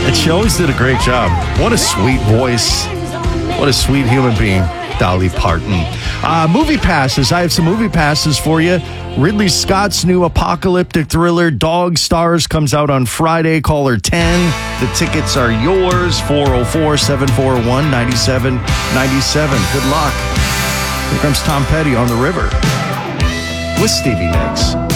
And she always did a great job. What a sweet voice. What a sweet human being, Dolly Parton. Movie passes. I have some movie passes for you. Ridley Scott's new apocalyptic thriller, Dog Stars, comes out on Friday. Caller 10. The tickets are yours. 404-741-9797. Good luck. Here comes Tom Petty on the river with Stevie Nicks.